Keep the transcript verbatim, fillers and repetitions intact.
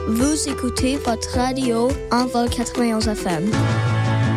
Vous écoutez votre radio Envol quatre-vingt-onze F M.